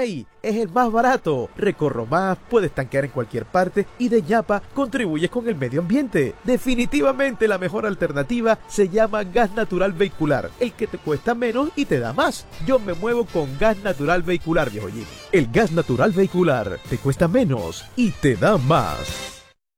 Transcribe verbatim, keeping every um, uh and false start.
¡Ey! Es el más barato. Recorro más, puedes tanquear en cualquier parte y de ñapa contribuyes con el medio ambiente. Definitivamente la mejor alternativa se llama gas natural vehicular, el que te cuesta menos y te da más. Yo me muevo con gas natural vehicular, viejo Jimmy. El gas natural vehicular te cuesta menos y te da más.